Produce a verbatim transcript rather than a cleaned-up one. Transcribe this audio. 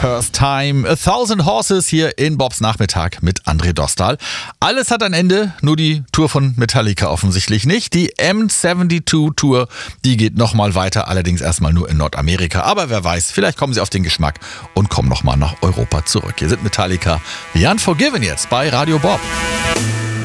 First Time. A Thousand Horses hier in Bobs Nachmittag mit André Dostal. Alles hat ein Ende, nur die Tour von Metallica offensichtlich nicht. Die M zweiundsiebzig Tour, die geht nochmal weiter, allerdings erstmal nur in Nordamerika. Aber wer weiß, vielleicht kommen sie auf den Geschmack und kommen nochmal nach Europa zurück. Hier sind Metallica, The Unforgiven jetzt bei Radio Bob.